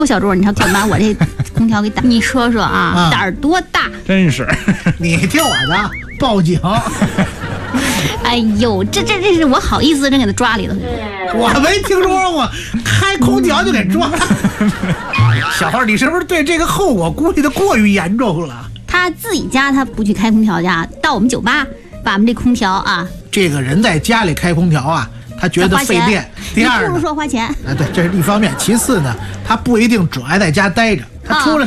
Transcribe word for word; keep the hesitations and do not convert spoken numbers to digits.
小周，你瞧怎么把我这空调给打？你说说啊， 啊胆儿多大？ 真是。 你听我的，报警！ 哎呦，这这这是我好意思真给他抓里头去。 我没听说过开空调就给抓。小花，你是不是对这个后果估计的过于严重了？ 他自己家他不去开空调去，到我们酒吧把我们这空调啊， 这个人在家里开空调啊，他觉得费电。第二呢， 你不如说花钱。 啊，对，这是一方面。其次呢，他不一定只爱在家待着，他出了